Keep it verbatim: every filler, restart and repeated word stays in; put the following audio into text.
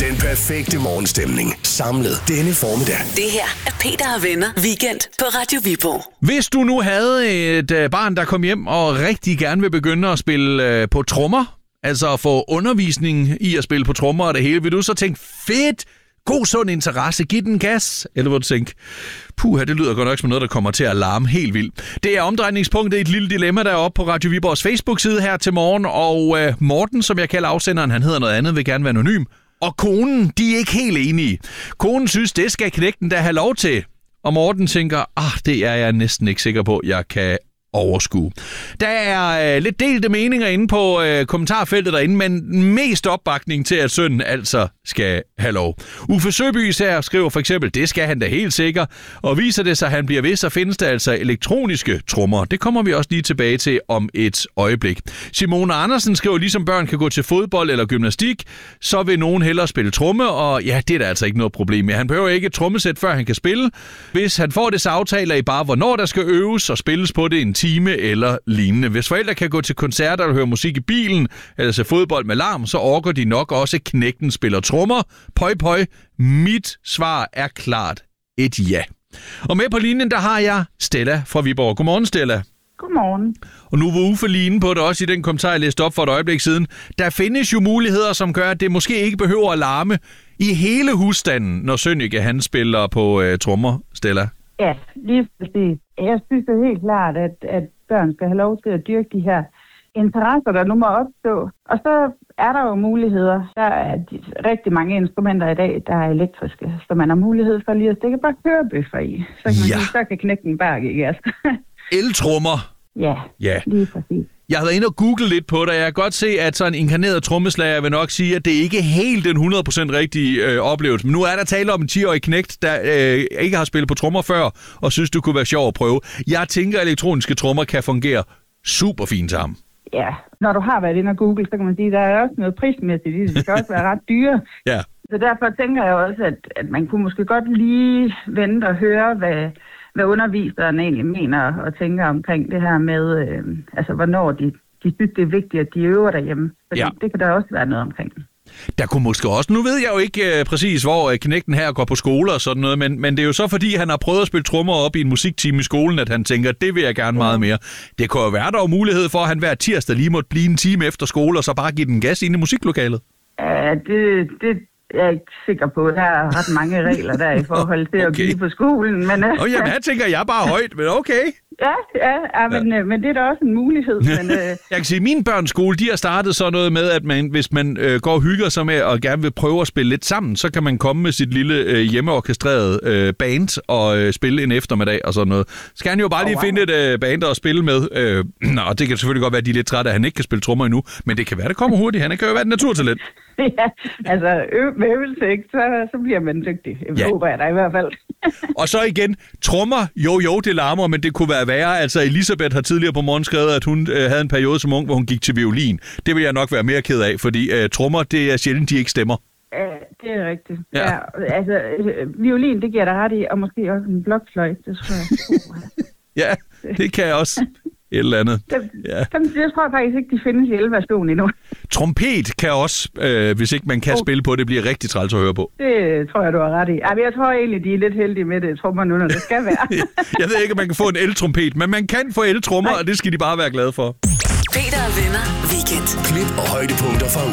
Den perfekte morgenstemning. Samlet denne formiddag. Det her er Peter og Venner Weekend på Radio Viborg. Hvis du nu havde et øh, barn, der kom hjem og rigtig gerne vil begynde at spille øh, på trommer, altså at få undervisning i at spille på trommer og det hele, vil du så tænke, fedt, god sund interesse, giv den gas? Eller vil du tænke, puha, det lyder godt nok som noget, der kommer til at larme helt vildt. Det er omdrejningspunktet i et lille dilemma, der er oppe på Radio Viborgs Facebook-side her til morgen, og øh, Morten, som jeg kalder afsenderen, han hedder noget andet, vil gerne være anonym. Og konen, de er ikke helt enige. Konen synes, det skal knægten da have lov til. Og Morten tænker, ah, det er jeg næsten ikke sikker på, jeg kan overskue. Der er øh, lidt delte meninger inde på øh, kommentarfeltet derinde, men mest opbakning til, at sønnen altså skal have lov. Uffe Søby her skriver for eksempel, det skal han da helt sikkert, og viser det sig, at han bliver ved, så findes der altså elektroniske trommer. Det kommer vi også lige tilbage til om et øjeblik. Simone Andersen skriver, ligesom børn kan gå til fodbold eller gymnastik, så vil nogen hellere spille tromme, og ja, det er der altså ikke noget problem med. Han behøver ikke et trommesæt, før han kan spille. Hvis han får det, så aftaler I bare, hvornår der skal øves og spilles på det en time eller lignende. Hvis forældre kan gå til koncerter eller høre musik i bilen, eller se fodbold med larm, så orker de nok også, at knægten spiller trommer. Pøj, pøj. Mit svar er klart et ja. Og med på linjen, der har jeg Stella fra Viborg. Godmorgen, Stella. Godmorgen. Og nu var Uffe lige inde på det også i den kommentar, jeg læste op for et øjeblik siden. Der findes jo muligheder, som gør, at det måske ikke behøver at larme i hele husstanden, når Sønneke han spiller på øh, trommer, Stella. Ja, lige præcis. Jeg synes det helt klart, at, at børn skal have lov til at dyrke de her interesser, der nu må opstå. Og så er der jo muligheder. Der er de, rigtig mange instrumenter i dag, der er elektriske, så man har mulighed for lige at stikke bare kørebøffer i. Så kan, man Ja. sige, så kan knægten bare give gas. Eltrommer. Ja, Ja. lige præcis. Jeg har været inde og google lidt på det, jeg kan godt se, at sådan en inkarneret trommeslager vil nok sige, at det ikke er helt den hundrede procent rigtige øh, oplevelse. Men nu er der tale om en ti-årig knægt, der øh, ikke har spillet på trommer før, og synes, det kunne være sjovt at prøve. Jeg tænker, at elektroniske trommer kan fungere super fint til ham. Ja, når du har været inde og google, så kan man sige, at der er også noget prismæssigt i det. Det skal også være ret dyre. Ja. Så derfor tænker jeg også, at, at man kunne måske godt lige vente og høre, hvad, hvad underviseren egentlig mener og tænker omkring det her med, øh, altså hvornår de, de synes, det er vigtigt, at de øver derhjemme. Fordi Ja. det kan der også være noget omkring. Der kunne måske også, nu ved jeg jo ikke øh, præcis, hvor øh, knægten her går på skole og sådan noget, men, men det er jo så fordi, han har prøvet at spille trommer op i en musiktime i skolen, at han tænker, det vil jeg gerne meget mere. Det kunne jo være, der var mulighed for, at han hver tirsdag lige måtte blive en time efter skole, og så bare give den gas ind i musiklokalet. Ja, det, det er jeg ikke sikker på. Der er ret mange regler der i forhold til okay. at blive på skolen. Men, Nå, jamen, her tænker jeg bare højt, men okay. Ja, ja, ja, men, ja. men det er da også en mulighed. Men, øh... Jeg kan sige, at mine børns skole, de har startet sådan noget med, at man, hvis man øh, går og hygger sig med og gerne vil prøve at spille lidt sammen, så kan man komme med sit lille øh, hjemmeorkestrerede øh, band og øh, spille en eftermiddag og sådan noget. Skal han jo bare lige oh, wow. finde et øh, band at spille med. Øh, og det kan selvfølgelig godt være, at de er lidt trætte, at han ikke kan spille trommer endnu, men det kan være, det kommer hurtigt. Han kan jo være et naturtalent. Ja, altså ø- med øvelse, ikke? Så, så bliver man dygtig. Jeg ja. håber jeg da i hvert fald. Og så igen, trommer, jo jo, det larmer, men det kunne være værre. Altså Elisabeth har tidligere på morgen skrevet, at hun øh, havde en periode som ung, hvor hun gik til violin. Det vil jeg nok være mere ked af, fordi øh, trommer, det er sjældent, de ikke stemmer. Ja, det er rigtigt. Ja. Ja, altså, øh, violin, det giver dig ret i, og måske også en blokfløjte, det tror jeg. Uh, Ja, det kan jeg også. Et eller andet. Dem, ja. dem, jeg tror faktisk ikke, de findes i el-version endnu. Trompet kan også, øh, hvis ikke man kan oh. spille på det, bliver rigtig træls at høre på. Det tror jeg, du har ret i. Ej, men jeg tror egentlig, de er lidt heldige med det, trommer nu, når det skal være. Jeg ved ikke, om man kan få en el-trompet, men man kan få el-trommer, og det skal de bare være glade for. Peter og Venner Weekend. Klip og højdepunkter fra